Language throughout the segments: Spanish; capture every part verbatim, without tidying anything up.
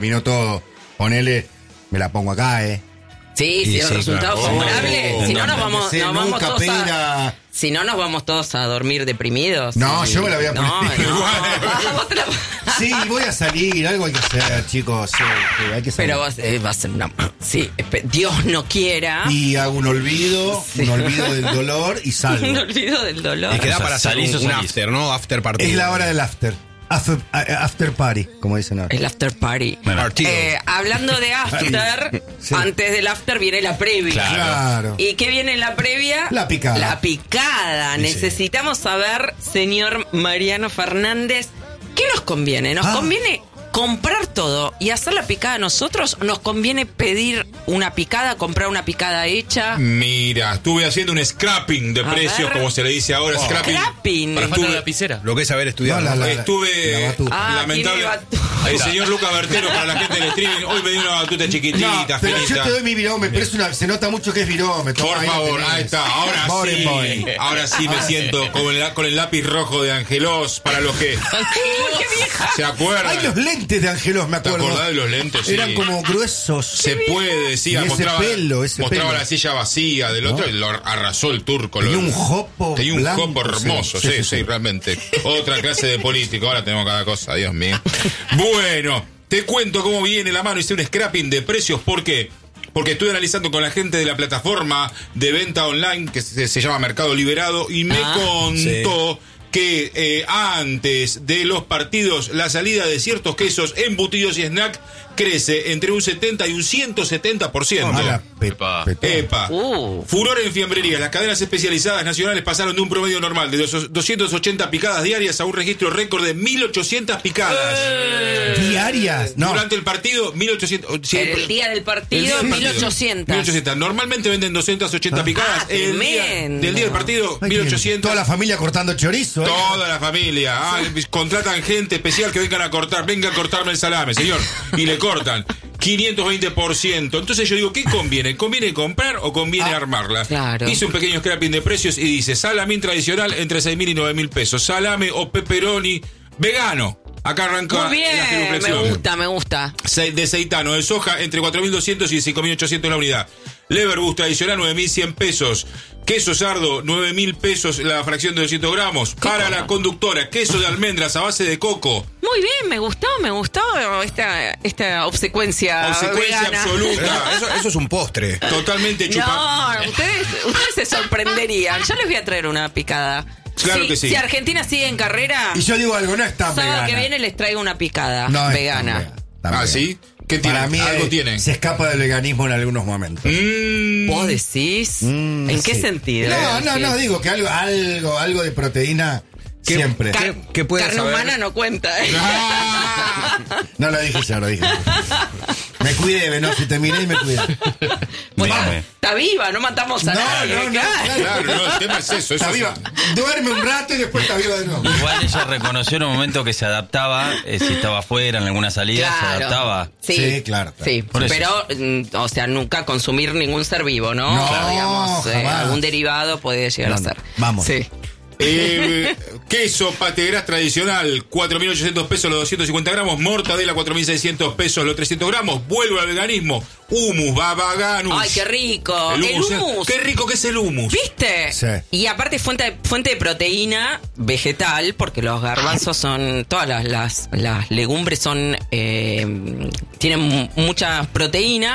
Vino todo, ponele, me la pongo acá, ¿eh? Sí, si el sí, resultado claro. favorable, Oh, si no no, nos vamos, no, nos vamos nunca todos pena. a, si no nos vamos todos a dormir deprimidos. No, y- yo me la voy a no, poner. no. Ah, vos te la- Sí, voy a salir, algo hay que hacer, chicos. Sí, sí, hay que salir. Pero vos, eh, va a ser una... Sí, espe- Dios no quiera. Y hago un olvido, Sí. un olvido del dolor y salgo. Un olvido del dolor. Y queda O sea, para hacer salís un, o un salís. after, ¿no? After partido. Es la hora del after. After, after party, como dicen ahora. El after party. Partido. Eh, hablando de after, Sí. antes del after viene la previa. Claro. ¿Y qué viene en la previa? La picada. La picada. Necesitamos saber, señor Mariano Fernández, ¿qué nos conviene? ¿Nos Ah. conviene comprar todo y hacer la picada nosotros? ¿Nos conviene pedir una picada, comprar una picada hecha? Mira, estuve haciendo un scrapping de A precios, ver. como se le dice ahora, scrapping. Scrapping. Para falta Estuve- la lapicera. Lo que es saber estudiar. No, la- ¿no? la- Estuve la batuta. Ah, lamentable. tiene batuta. El señor Luca Bertero, para la gente del streaming, hoy me dio una batuta No, chiquitita, pero yo finita. te doy mi virómetro, pero es una, se nota mucho que es virómetro. Por Ahí lo favor, tenés. ahí está. Ahora Boring sí, boy. ahora sí me siento con el, con el lápiz rojo de Angelos, para los que se acuerdan. Ay, los lentes de Angelos, me ¿Te acuerdo. acordás de los lentes? Sí. Eran como gruesos. Se puede, decía, Y ese mostraba, pelo, ese mostraba pelo. la silla vacía del otro y lo arrasó el turco. Tenía lo- un jopo Tenía un blanco, jopo hermoso, sí, sí, sí. realmente. Otra clase de político, ahora tenemos cada cosa, Dios mío. Bueno, te cuento cómo viene la mano, hice un scrapping de precios, ¿por qué? Porque estuve analizando con la gente de la plataforma de venta online que se, se llama Mercado Liberado y me Ah, contó que eh, antes de los partidos la salida de ciertos quesos, embutidos y snack crece entre un setenta y un ciento setenta por ciento. Ah, la pe- Epa. petó. Epa. Uh. Furor en fiambrerías. Las cadenas especializadas nacionales pasaron de un promedio normal de dos- doscientas ochenta picadas diarias a un registro récord de mil ochocientas picadas. Diarias. No. Durante el partido, mil ochocientos. El día del partido, El día del mil partido. ochocientos. mil ochocientos. Normalmente venden doscientas ochenta picadas. Ah, el día tremendo. del día del partido, Ay, mil que ochocientos. Toda la familia cortando chorizo. ¿eh? Toda la familia. Ah, contratan gente especial que vengan a cortar. Venga a cortarme el salame, señor. Y le cortan. quinientos veinte por ciento. Entonces yo digo, ¿qué conviene? ¿Conviene comprar o conviene Ah, armarla? claro. Hice un pequeño scrapping de precios y dice, salamín tradicional entre seis mil y nueve mil pesos. Salame o pepperoni vegano. Acá arranca Muy la bien, me genuflexión. gusta, me gusta. Se- De seitano, de soja, entre cuatro mil doscientos y cinco mil ochocientos la unidad. Leverbus tradicional, nueve mil cien pesos. Queso sardo, nueve mil pesos la fracción de doscientos gramos. Para la conductora, queso de almendras a base de coco. Muy bien, me gustó, me gustó esta, esta obsecuencia. Obsecuencia vegana. absoluta. Eso, eso es un postre. Totalmente chupado. No, ustedes, ustedes se sorprenderían. Yo les voy a traer una picada. Claro Si- que sí. Si Argentina sigue en carrera, Y yo digo algo, no está sábado vegana. que viene les traigo una picada No está vegana. vegana, está Ah, vegana. ¿sí? ¿Qué tiene? Para mí Algo eh, tiene. se escapa del veganismo en algunos momentos. Mm, ¿Vos decís? Mm, ¿En qué sí. sentido? No, no, Sí. no, digo que algo, algo, algo de proteína ¿Qué- siempre. Car- ¿Qué- qué puede carne saber? humana no cuenta. ¿eh? Ah. No lo dije ya, lo dije. Me cuidé, Beno, si te miré y me cuidé. Bueno, eh. Bien. está viva, no matamos a No, nadie. no, no, claro. Claro, no, el tema es eso. eso Está es- viva. Duerme un rato y después está viva de nuevo. Igual ella reconoció en un momento que se adaptaba, eh, si estaba afuera en alguna salida, se Claro. adaptaba. Sí, Sí, claro, claro. Sí, Por eso. pero, mm, o sea, nunca consumir ningún ser vivo, ¿no? No, O sea, digamos, eh, jamás. algún derivado puede llegar No, a no. ser. Vamos. Sí. Eh, queso pategras tradicional, cuatro mil ochocientos pesos los doscientos cincuenta gramos. Mortadela, cuatro mil seiscientos pesos los trescientos gramos. Vuelvo al veganismo. Humus, babaganus. Ay, qué rico. El El humus. ¿eh? hummus. Qué rico que es el humus. ¿Viste? Sí. Y aparte fuente de, fuente de proteína vegetal, porque los garbanzos son, todas las, las, las legumbres son, eh, tienen mu- mucha proteína.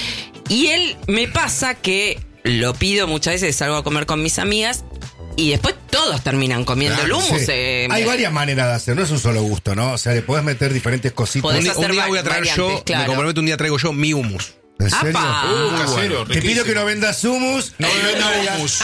Y él me pasa que lo pido muchas veces, salgo a comer con mis amigas y después todos terminan comiendo Claro, el hummus. sí. eh, Hay varias maneras de hacer, no es un solo gusto, ¿no? O sea, le podés meter diferentes cositas. Podés Un, di- un hacer día va- voy a traer yo, variantes, claro. me comprometo, un día traigo yo mi hummus. ¿En serio? ¡Apa! Uh, Muy casero, bueno. Te riquísimo. pido que no vendas hummus. No venda hummus.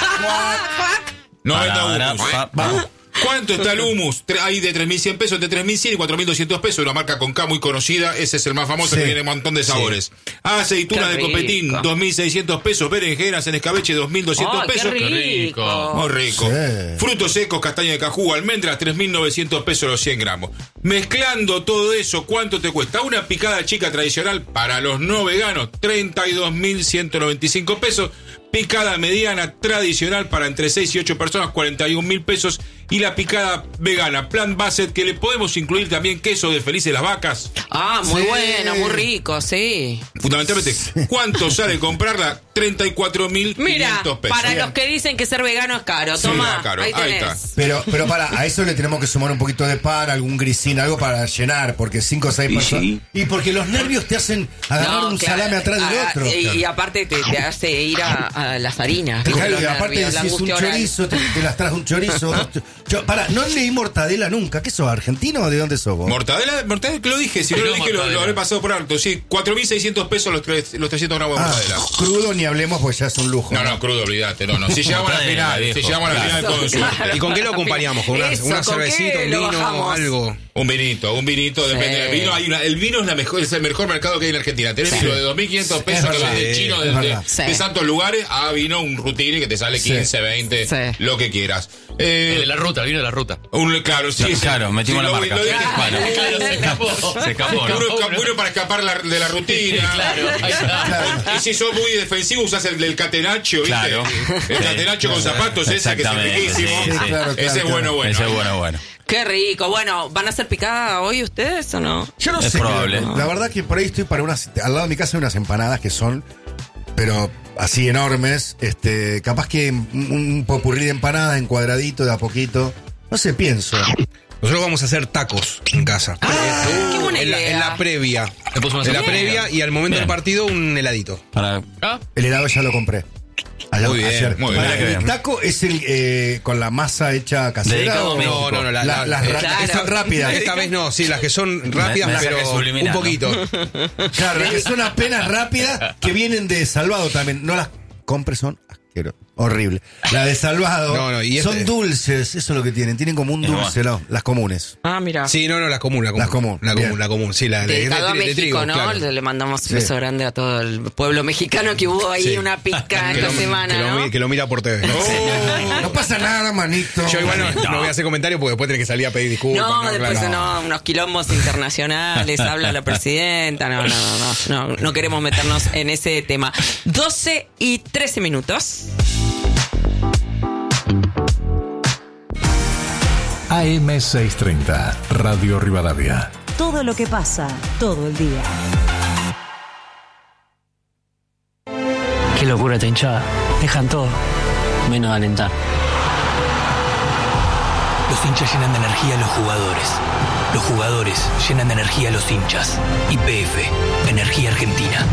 No venda Para, hummus. para, Vamos. ¿Cuánto está el hummus? Tre- Hay de tres mil cien pesos, de tres mil cien y cuatro mil doscientos pesos. Una marca con K muy conocida. Ese es el más famoso, Sí. que tiene un montón de sabores. Aceitunas Qué de copetín, rico. dos mil seiscientos pesos. Berenjenas en escabeche, dos mil doscientos ¡Ay, qué pesos. rico! Muy rico. Sí. Frutos secos, castaña de cajú, almendras, tres mil novecientos pesos los cien gramos. Mezclando todo eso, ¿cuánto te cuesta? Una picada chica tradicional para los no veganos, treinta y dos mil ciento noventa y cinco pesos. Picada mediana tradicional para entre seis y ocho personas, cuarenta y un mil pesos. y la picada vegana Plant Based, que le podemos incluir también queso de Felices las Vacas. Ah, muy Sí. bueno, muy rico, sí. Fundamentalmente, ¿cuánto sale comprarla? treinta y cuatro mil Mira, quinientos pesos. para los que dicen que ser vegano es caro, Sí, toma, es caro, ahí ahí tenés. está. Pero, pero para, a eso le tenemos que sumar un poquito de pan, algún grisín, algo para llenar, porque cinco o seis Y personas. sí. Y porque los nervios te hacen agarrar No, un claro, salame atrás del ah, otro. Y, y aparte te, te hace ir a, a las harinas. Claro, los y aparte nervios, la si es un angustia oral. chorizo, te, te las traes un chorizo. Yo, para, no leí mortadela nunca. ¿Qué sos, argentino o de dónde sos vos? Mortadela, mortadela que lo dije, si no Pero lo dije lo, mortadela. lo habré pasado por alto. Sí, cuatro mil seiscientos pesos los, tres, los trescientos gramos de Ah, mortadela. crudo ni hablemos, pues ya es un lujo. No, no, crudo, olvídate, no, no. Si llegamos a la Mortadela, final, si viejo. llegamos a la final con suerte. ¿Y con qué lo acompañamos? ¿Con una, Eso, una ¿con cervecita, qué un lo vino, bajamos? algo? Un vinito, un vinito, depende del vino. Hay una, el vino es, la mejor, es el mejor mercado que hay en Argentina. Tenés vino de dos mil quinientos Sí, pesos es que verdad, vende sí, chino es de, de, verdad. Sí. de santos lugares a vino un rutini que te sale Sí. quince, veinte, Sí. lo que quieras. Eh, El de la ruta, el vino de la ruta. un, claro, sí. sí. Claro, metimos Sí, la lo- marca. lo dije. Bueno. Claro, se escapó. Se escapó, ¿no? Uno, esca- uno para escapar la- de la rutina. Claro, ahí está. Y si sos muy defensivo, usas el del catenacho, ¿viste? Claro. El Sí. catenacho con zapatos, ese que es Exactamente, riquísimo. sí, sí. Sí, claro, Ese es claro, bueno, bueno. Ese es bueno, bueno. Qué rico. Bueno, ¿van a hacer picada hoy ustedes o no? Yo no Es sé. probable. La verdad que por ahí estoy para unas. Al lado de mi casa hay unas empanadas que son, pero así enormes. Este, capaz que un, un popurrí de empanadas en cuadradito, de a poquito. No sé, pienso. Nosotros vamos a hacer tacos en casa. Ah, qué buena en, la, idea. en la previa. Le puso una En la zapatilla. previa y al momento Bien. del partido un heladito. Para, Ah, El helado ya lo compré. Allá- Muy bien, ayer. muy bien. Para, Qué ¿el bien. taco es el eh, con la masa hecha casera? Dedicado a o- México. No, no, no. La, La- la- las eh, ra- Claro. que son rápidas. Esta vez no, sí, las que son rápidas, mensaje pero subliminal, un poquito. Claro, que son apenas rápidas que vienen de Salvado también. No las compres, son asquerosas. Horrible. La de Salvado No, no, y son este- dulces, eso es lo que tienen. Tienen como un Es dulce, bueno. no, las comunes. Ah, mira. Sí, no, no, la común, la común. La común, La bien. común, la común. Sí, la de, de, Dedicado a de- de México, trigo, ¿no? claro. Le mandamos un Sí. beso grande a todo el pueblo mexicano que hubo ahí Sí. una pizca Que esta lo, semana, que, lo, ¿no? mi- que lo mira por T V. Oh, no pasa nada, manito. Yo igual no, no voy a hacer comentarios porque después tenés que salir a pedir disculpas. No, después Claro. no, unos quilombos internacionales, habla la presidenta, no, no, no, no, no, no queremos meternos en ese tema. doce y trece minutos. A M seiscientos treinta, Radio Rivadavia. Todo lo que pasa, todo el día. Qué locura esta hinchada. Dejan todo, menos alentar. Los hinchas llenan de energía a los jugadores. Los jugadores llenan de energía a los hinchas. Y P F, Energía Argentina.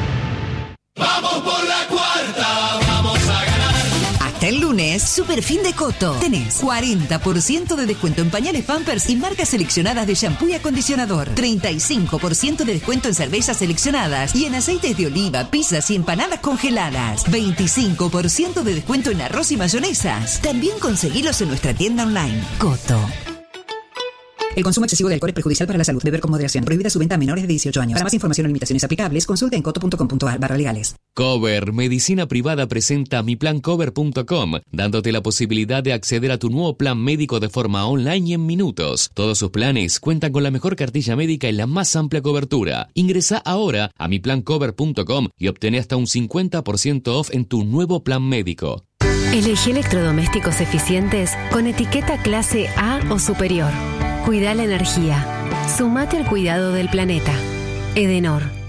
Hasta el lunes, Super Fin de Coto. Tenés cuarenta por ciento de descuento en pañales Pampers y marcas seleccionadas de shampoo y acondicionador. treinta y cinco por ciento de descuento en cervezas seleccionadas y en aceites de oliva, pizzas y empanadas congeladas. veinticinco por ciento de descuento en arroz y mayonesas. También conseguilos en nuestra tienda online. Coto. El consumo excesivo de alcohol es perjudicial para la salud. Beber con moderación. Prohibida su venta a menores de dieciocho años. Para más información o limitaciones aplicables, consulte en coto punto com punto a r barra legales. Cover Medicina Privada presenta mi plan cover punto com, dándote la posibilidad de acceder a tu nuevo plan médico de forma online y en minutos. Todos sus planes cuentan con la mejor cartilla médica y la más amplia cobertura. Ingresa ahora a mi plan cover punto com y obtén hasta un cincuenta por ciento off en tu nuevo plan médico. Elegí electrodomésticos eficientes con etiqueta clase A o superior. Cuida la energía. Sumate al cuidado del planeta. Edenor.